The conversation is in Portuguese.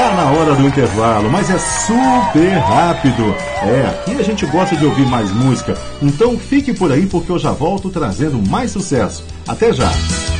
Tá na hora do intervalo, mas é super rápido. Aqui a gente gosta de ouvir mais música. Então fique por aí porque eu já volto trazendo mais sucesso. Até já!